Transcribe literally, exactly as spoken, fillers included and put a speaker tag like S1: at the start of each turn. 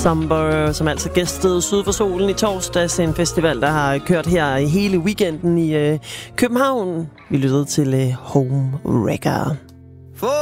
S1: Summer, som altså gæstede Syd for Solen i torsdags, en festival, der har kørt her hele weekenden i øh, København. Vi lyttede til øh, Home Wrecker.